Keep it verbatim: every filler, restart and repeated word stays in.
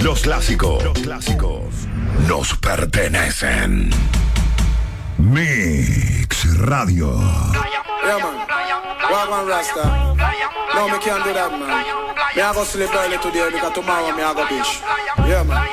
Los clásicos. Los clásicos nos pertenecen. Mix Radio. Yeah, man. Wagwan Rasta. No, me can't do that, man. Me I go sleep early today because tomorrow me I go beach. Yeah, man.